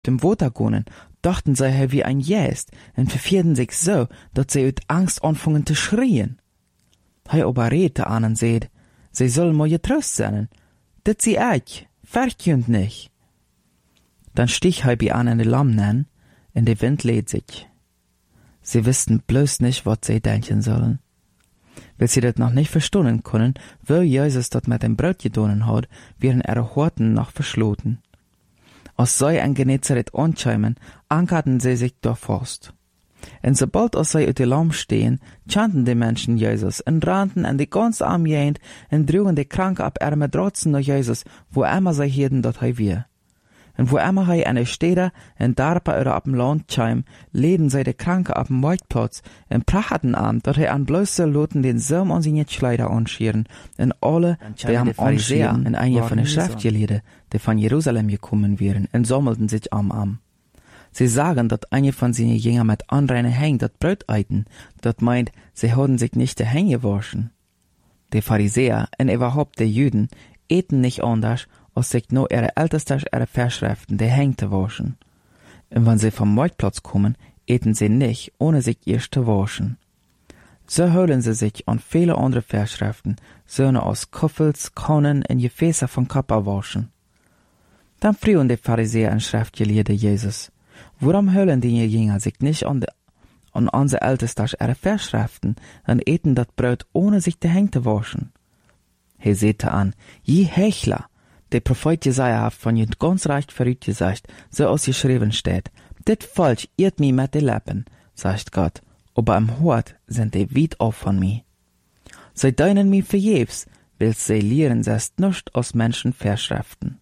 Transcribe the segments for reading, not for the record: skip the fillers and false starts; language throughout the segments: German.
dem Water gonen, dachten sie, er wie ein Jäst, und verfierden sich so, dass sie uit Angst anfangen zu schrien. Hij aber redte an und seht, sie sollen mal getrost sein, dat sie eich, verkünd nicht. Dann stich hij bei an in de Lammen, und der Wind lädt sich. Sie wussten bloß nicht, was sie denken sollen. Weil sie das noch nicht verstehen können, weil Jesus das mit dem Brot getan hat, wären ihre Horten noch verschlossen. Als sie in Genezareth ankämen, ankerten sie sich durch Forst. Und sobald als sie uit de Lamm stehen, chanten die Menschen Jesus und rannten an die ganze Arm jehend und trugen die Kranke ab ihre Matratzen nach Jesus, wo immer sie hielten, dat hij wir. Und wo immer hij an der Städte, in Darpa oder ab dem Land käm, leden sie die Kranke ab dem Marktplatz und prachten an, dat hij an bloße Loten den Saum an seine Kleider anschieren, und alle, die am anschieren, in eine von den Schriftgelehrten, die von Jerusalem gekommen wären, und sammelten sich am. Sie sagen, dat eine von seinen Jüngern mit anreinen Hängen dat Brot eiten, dat meint, sie haben sich nicht die Hänge gewaschen. Die Pharisäer und überhaupt die Juden eten nicht anders, als sich nur ihre Ältesten ihre Verschriften die Hänge zu waschen. Und wenn sie vom Marktplatz kommen, eten sie nicht, ohne sich erst zu waschen. So holen sie sich an viele andere Verschriften, Söhne aus Kuffels, Kannen und Gefäße von Kappa waschen. Dann frühen die Pharisäer und Schriftgelehrten Jesus, warum holen die Jünger sich nicht an unsere Ältesten ihre Verschriften und eten das Brot, ohne sich die Hände zu waschen? Er sagte an, je Hechler, der Prophet Jesaja hat von jed ganz recht verrückt gesagt, so als geschrieben steht, dit falsch irrt mi mit de Lippen, sagt Gott, aber im Hort sind die weit auf von mi. Sie deinen mi vergebens, weil sie lehren selbst nicht aus Menschen Verschriften.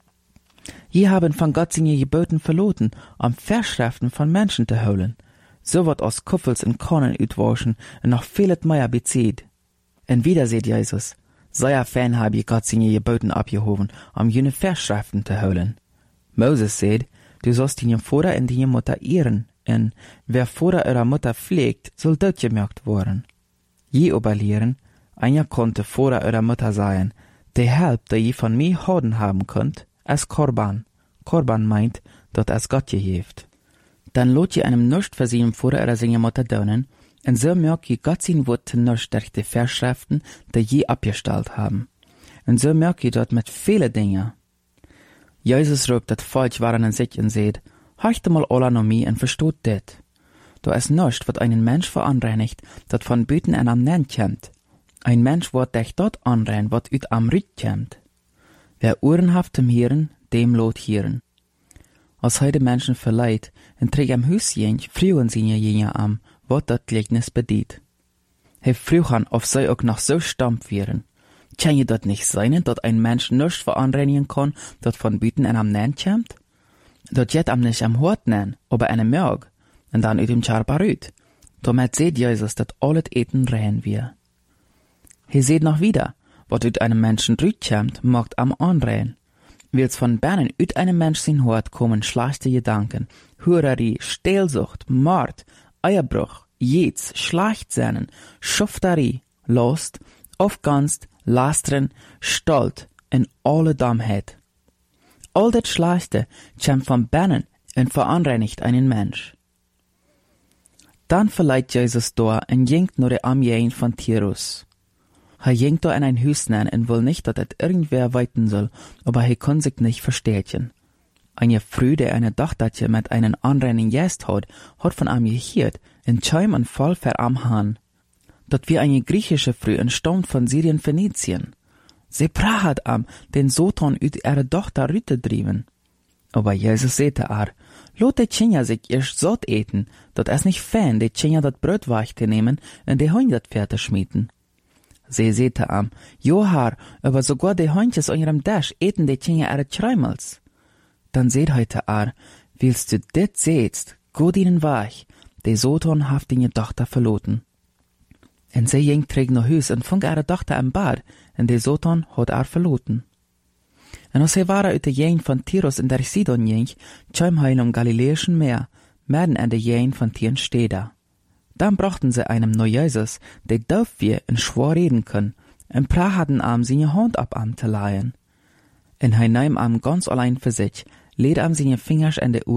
Je haben von Gott seine Geboten verloren, Verschriften von Menschen zu holen. So wird aus Kuffels und Kornen utwaschen und noch vieles mehr bezieht. Und wieder seht Jesus, sehr fern habe ich Gott seine Geboten abgehoben, jene Verschriften zu holen. Moses sagt, du sollst deine Vater und deine Mutter ehren, und wer Vater oder Mutter pflegt, soll dort gemerkt werden. Je aber lehren, einer konnte Vater oder Mutter sein, der Help, der je von mir Horden haben könnt, als Korban. Korban meint, dat es Gott geheeft. Dann lot je einem nicht für seinen Vater oder seine Mutter donen, und so merkt je Gott sein Wort nicht durch die Verschriften, die je abgestellt haben. Und so merkt je dort mit vielen Dingen. Jesus ruft dat falsch waren in sich und sagt, horcht mal alle noch mir und versteht dit. Da ist nicht, wat einen Mensch veranreinigt, dat von Büten en am Nen kämmt. Ein Mensch wird dich dort anrein, wat ut am Rüt kämmt. Wer Ohren haft zum Hören, dem lot hören. Als heute Menschen verleiht, und trägt am Hüsjen, frühen sie jene am, wat dat Gleichnis bedient. He frühan, auf sei auch noch so stamp wären. Kann je dat nicht sein, dat ein Mensch nicht veranreinigen kann, dat von Büten en am Nen kämmt? Dat jet am nicht am Hort nen, aber eine Merg, und dann ut dem Charpa rüt. Damit seht Jesus, dat alles Eten rein wir. He seht noch wieder, wat ut einem Menschen rüt kämmt, mogt am anrein. Wills von Bernen ut einem Mensch sin Hort kommen schlechte Gedanken, Hurerie, Stehlsucht, Mord, Eierbruch, Jets, Schlachtsehnen, Schufterie, Lust, Aufganst, Lastren, Stolz und alle Dummheit. All das Schlechte kämmt von Bernen und veranreinigt einen Mensch. Dann verleiht Jesus da und jinkt nur der Armeen von Tirus. Er jinkt da in ein Hüs nein und will nicht, dass et irgendwer weiten soll, aber er kann sich nicht verstehen. Eine Früh, der eine Tochtertje mit einem anreinen Gäst hat von ihm gehört, und Scheim und voll ver am Hahn. Dat wie eine griechische Früh entstammt von Syrien Phönizien. Sie prahat am, den Soton ut ihre Tochter Rüte drieben. Aber Jesus sagte lot die Tschinja sich erst satt eten, dat es nicht fern, die Tschinja dat Brot weichte nehmen und die Hunde dat Pferde schmieden. Sie sagte Johar, aber sogar die Hundjes an ihrem Dash eten die Tschinja ihre Schreimels. Dann seht heute willst du dit sehtst, gut ihnen weich, die Soton haft ihre Tochter verloten. Und sie ging trägt nach Hüs und funk ihre Tochter im Bad, und die Soton hat verloten. Und als sie waren uit de Jeen von Tirus in der Sidon ging, käm heil Galiläischen Meer, mitten an de Jeen von Tieren Städter. Dann brachten sie einem neu Jesus, der doof wir und schwor reden können, und prahaten seine Hand ab zu leihen. Und nahm ganz allein für sich, lädt am seine Fingers an de